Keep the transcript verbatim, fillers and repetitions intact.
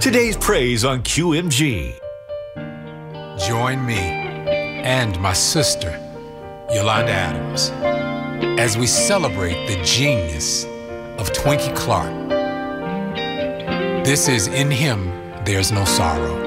Today's praise on Q M G. Join me and my sister, Yolanda Adams, as we celebrate the genius of Twinkie Clark. This is In Him There's No Sorrow.